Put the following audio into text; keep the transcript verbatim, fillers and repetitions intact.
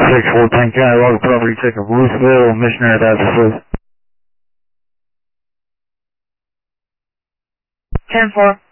six four Payne County, log property check of Ruthville, missionary address, please. ten four.